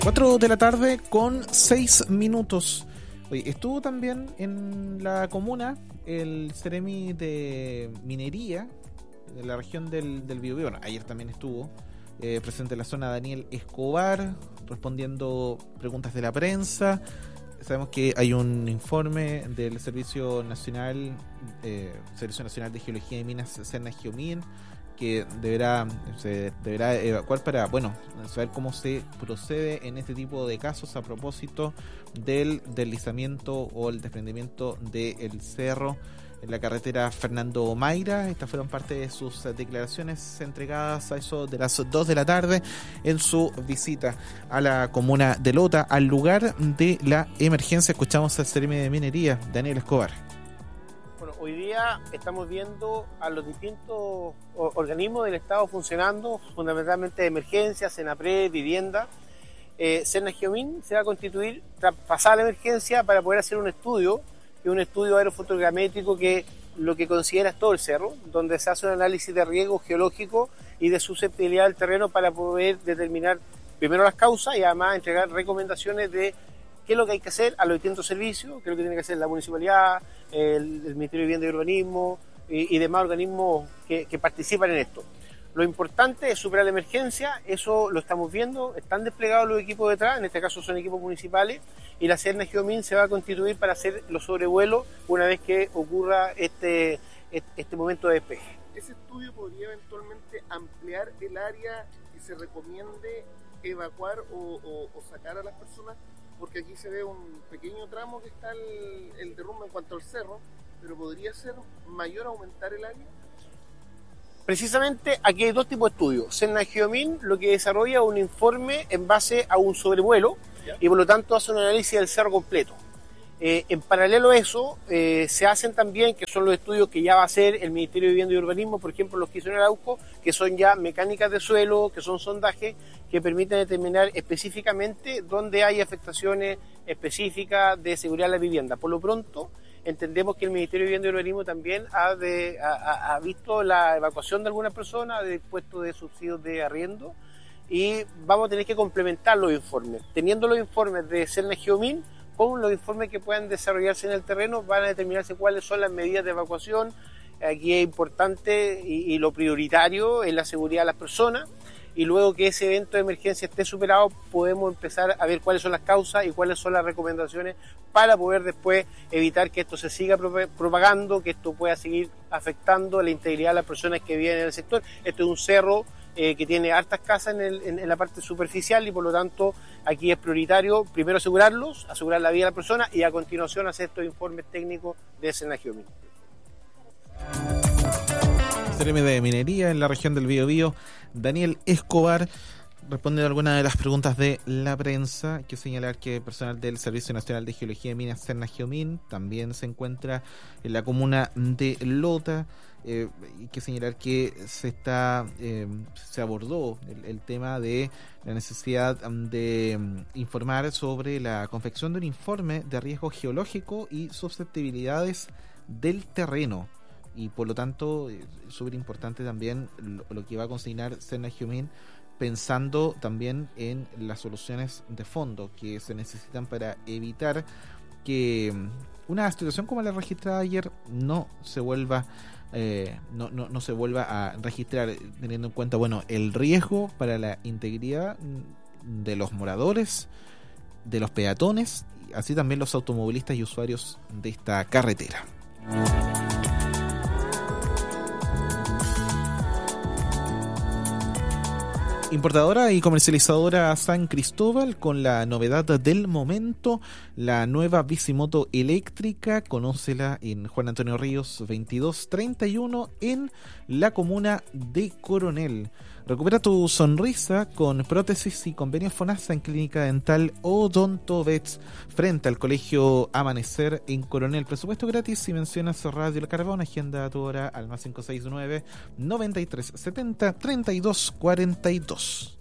4 de la tarde con 6 minutos. Oye, estuvo también en la comuna el Ceremi de Minería de la región del Biobío. Bueno, ayer también estuvo presente en la zona Daniel Escobar, respondiendo preguntas de la prensa. Sabemos que hay un informe del Servicio Nacional de Geología y Minas, Cernagiomín, que se deberá evacuar para, saber cómo se procede en este tipo de casos a propósito del deslizamiento o el desprendimiento del cerro en la carretera Fernando Mayra. Estas fueron parte de sus declaraciones entregadas a eso de las 2 de la tarde en su visita a la comuna de Lota, al lugar de la emergencia. Escuchamos al Ceremi de Minería, Daniel Escobar. Bueno, hoy día estamos viendo a los distintos organismos del Estado funcionando, fundamentalmente de emergencia, Senapred, vivienda. Cernagiomín se va a constituir tras pasar la emergencia para poder hacer un estudio, que es un estudio aerofotogramétrico que lo que considera es todo el cerro, donde se hace un análisis de riesgo geológico y de susceptibilidad del terreno para poder determinar primero las causas y además entregar recomendaciones de qué es lo que hay que hacer a los distintos servicios, qué es lo que tiene que hacer la municipalidad, el Ministerio de Vivienda y Urbanismo y demás organismos que participan en esto. Lo importante es superar la emergencia, eso lo estamos viendo, están desplegados los equipos detrás, en este caso son equipos municipales, y la Cernagiomín se va a constituir para hacer los sobrevuelos una vez que ocurra este momento de despeje. ¿Ese estudio podría eventualmente ampliar el área que se recomiende evacuar o sacar a las personas? Porque aquí se ve un pequeño tramo que está el derrumbe en cuanto al cerro, pero ¿podría ser mayor aumentar el área? Precisamente aquí hay dos tipos de estudios. Cernagiomín lo que desarrolla es un informe en base a un sobrevuelo y por lo tanto hace un análisis del cerro completo. En paralelo a eso, se hacen también, que son los estudios que ya va a hacer el Ministerio de Vivienda y Urbanismo, por ejemplo los que hizo en Arauco, que son ya mecánicas de suelo, que son sondajes, que permiten determinar específicamente dónde hay afectaciones específicas de seguridad de la vivienda. Por lo pronto, entendemos que el Ministerio de Vivienda y Urbanismo también ha visto la evacuación de algunas personas de puestos de subsidios de arriendo y vamos a tener que complementar los informes. Teniendo los informes de Cernagiomín con los informes que puedan desarrollarse en el terreno, van a determinarse cuáles son las medidas de evacuación. Aquí es importante y lo prioritario es la seguridad de las personas, y luego que ese evento de emergencia esté superado podemos empezar a ver cuáles son las causas y cuáles son las recomendaciones para poder después evitar que esto se siga propagando, que esto pueda seguir afectando la integridad de las personas que viven en el sector. Esto es un cerro que tiene hartas casas en la parte superficial y por lo tanto aquí es prioritario primero asegurarlos, asegurar la vida de la persona y a continuación hacer estos informes técnicos de Cernagiomín. Ceremi de Minería en la región del Biobío, Daniel Escobar, responde a algunas de las preguntas de la prensa. Hay que señalar que personal del Servicio Nacional de Geología y Minas, Cernagiomín, también se encuentra en la comuna de Lota. Hay que señalar que se abordó el tema de la necesidad de informar sobre la confección de un informe de riesgo geológico y susceptibilidades del terreno. Y por lo tanto, es súper importante también lo que va a consignar Cernagiomín, pensando también en las soluciones de fondo que se necesitan para evitar que una situación como la registrada ayer no se vuelva a registrar, teniendo en cuenta el riesgo para la integridad de los moradores, de los peatones, y así también los automovilistas y usuarios de esta carretera. Importadora y comercializadora San Cristóbal, con la novedad del momento, la nueva bicimoto eléctrica. Conócela en Juan Antonio Ríos 2231 en la comuna de Coronel. Recupera tu sonrisa con prótesis y convenios FONASA en Clínica Dental Odontovets frente al Colegio Amanecer en Coronel. Presupuesto gratis si mencionas Radio El Carbón. Agenda a tu hora al +569 9370 3242.